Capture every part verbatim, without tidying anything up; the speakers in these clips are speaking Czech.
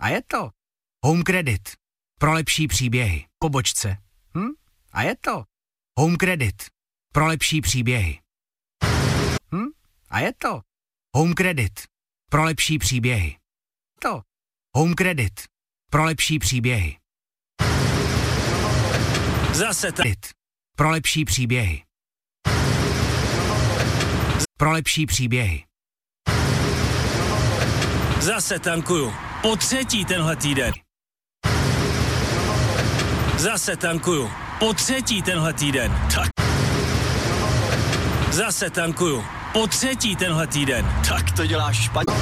A je to Home Credit. Pro lepší příběhy. Pobočce. Hm? A je to Home Credit. Pro lepší příběhy. Hm? A je to Home Credit. Pro lepší příběhy. To Home Credit. Pro lepší příběhy. Zase tady. Pro lepší příběhy. Pro lepší příběhy. Zase tankuju. Po třetí tenhle týden. Zase tankuju. Po třetí tenhle týden. Tak. Zase tankuju. Po třetí tenhle týden. Tak to děláš špatně.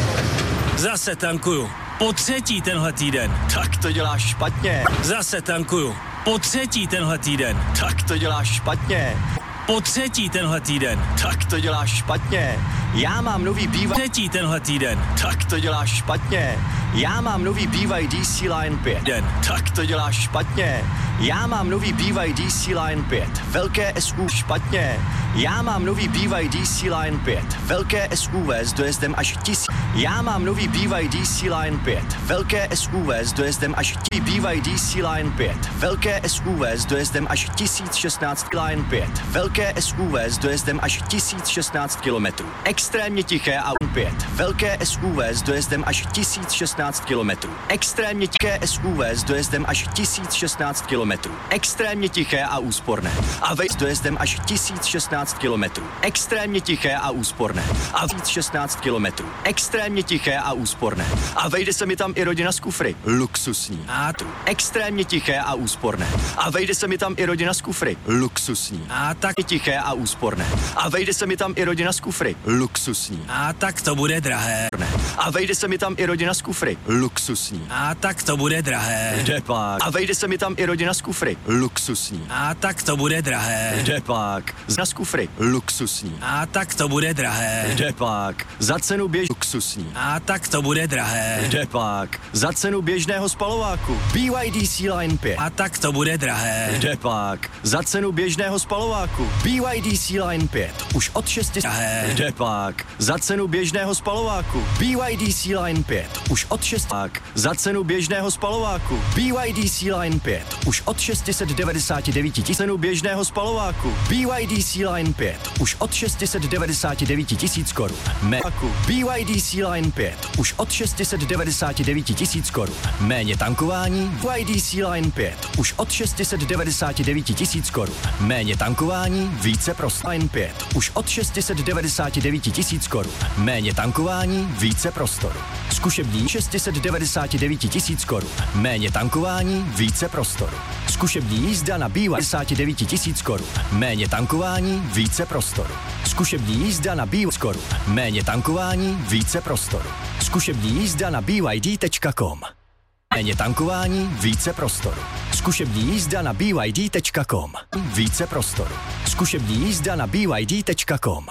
Zase tankuju. Po třetí tenhle týden. Tak to děláš špatně. Zase tankuju. Po třetí tenhle týden. Tak to děláš špatně. Po třetí tenhle týden. Tak to děláš špatně. Já mám nový B Y D. Třetí tenhle týden. Tak to děláš špatně. Já mám nový B Y D C-Line pět. Den. Tak to děláš špatně. Já mám nový B Y D C-Line pět. Velké S U V špatně. Já mám nový B Y D C-Line pět. Velké S U V s dojezdem až tisíc. Já mám nový B Y D C-Line pět. Velké S U V s dojezdem až B Y D C-Line pět. Velké S U V s dojezdem až tisíc šestnáct Line pět. Velké S U V s dojezdem až tisíc šestnáct kilometrů. Extrémně tiché a pět. Velké S U V s dojezdem až tisíc šestnáct kilometrů. Extrémně tiché S U V s dojezdem až tisíc šestnáct kilometrů. Extrémně tiché a úsporné. A vej s dojezdem až tisíc šestnáct kilometrů. Extrémně tiché a úsporné. A tisíc šestnáct kilometrů. Extrémně tiché a úsporné. A vejde se mi tam i rodina z kufry. Luxusní. A tu. Extrémně tiché a úsporné. A vejde se mi tam i rodina z kufry. Luxusní. A tak. Tiché a úsporné. A vejde se mi tam i rodina z kufry. Luxusní. A tak to bude drahé. A vejde se mi tam i rodina z kufry. Luxusní. A tak to bude drahé. Kde pak? A vejde se mi tam i rodina z kufry. Luxusní. A tak to bude drahé. Kde pak? Zna z kufry. Luxusní. A tak to bude drahé. Kde pak? Za cenu běž... Luxusní. A tak to bude drahé. Kde pak? Za cenu běžného spalováku. B Y D C-Line pět. A tak to bude drahé. Kde pak? Za cenu běžného spalováku. B Y D C-Line pět. Už od šesti... Drahé. Kde pak? Za cenu běžného spalováku. B Y D C-Line pět. Už od šesti... Za cenu běžného spalováku. B Y D C-Line pět. Už od šest set devadesát devět tisíc. Cenu běžného spalováku. B Y D C-Line pět. Už od šest set devadesát devět tisíc korun. Méku. B Y D C-Line pět. Už od šest set devadesát devět tisíc korun. Méně tankování. B Y D C-Line pět. Už od šest set devadesát devět tisíc korun. Méně tankování. Více prostoru. Line pět. Už od šest set devadesát devět tisíc korun. Méně tankování. Více prostoru. Zkušební šest set devadesát devět tisíc korun. Méně tankování. Více prostoru. Zkušební jízda na B Y D devadesát devět tisíc korun. Méně tankování. Více prostoru. Zkušební jízda na B Y D korun. Méně tankování. Více prostoru. Zkušební jízda na B Y D tečka com. Méně tankování, více prostoru. Zkušební jízda na B Y D tečka com. Více prostoru. Zkušební jízda na B Y D tečka com.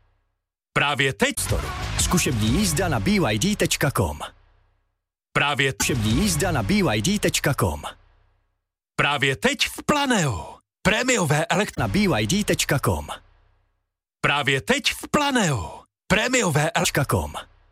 Právě teď. Zkušební jízda na B Y D tečka com. Právě Zkušební jízda na B Y D tečka com. Právě teď v Planeu. Prémiové elekt Na B Y D tečka com. Právě teď v Planeu. Prémiové elekt Tečka com.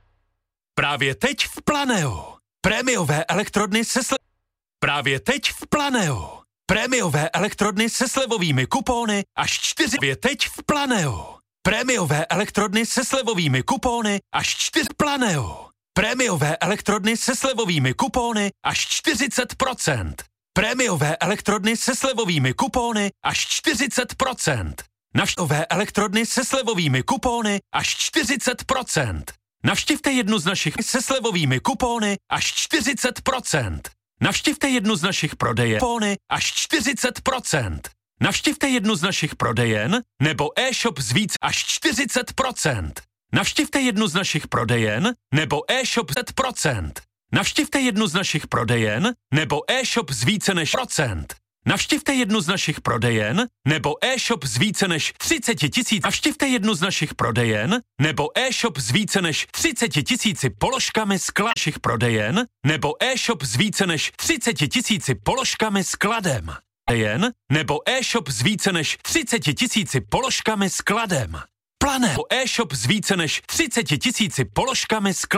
Právě teď v Planeu. Prémiové elektrodny se sle... Právě teď v Planeu. Prémiové elektrodny se slevovými kupóny až čtyři... Právě teď v Planeu. Prémiové elektrodny se slevovými kupóny až čtyři... Planeu. Prémiové elektrodny se slevovými kupóny až čtyřicet procent. Prémiové elektrodny se slevovými kupóny až čtyřicet procent. Navštěvové elektrodny se slevovými kupóny až čtyřicet procent. Navštivte jednu z našich se slevovými kupóny až čtyřicet procent. Navštivte jednu z našich prodejen kupóny až čtyřicet procent. Navštivte jednu z našich prodejen nebo e-shop z víc až čtyřicet procent. Navštivte jednu z našich prodejen nebo e-shop z procent. Navštivte jednu z našich prodejen nebo e-shop z více než procent. Navštivte jednu z našich prodejen nebo e-shop z více než třicet tisíc. Navštivte jednu z našich prodejen nebo e-shop z více než třicet tisíci položkami skla našich prodejen nebo e-shop z více než třicet tisíci položkami skladem. Prodejen nebo e-shop z více než třicet tisíci položkami skladem. Plané e-shop z více než třicet tisíci položkami skladem.